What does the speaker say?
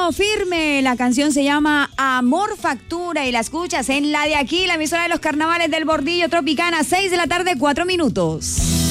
Grupo Firme, la canción se llama Amor Factura y la escuchas en la de aquí, la emisora de los carnavales del Bordillo Tropicana, 6 de la tarde, 4 minutos.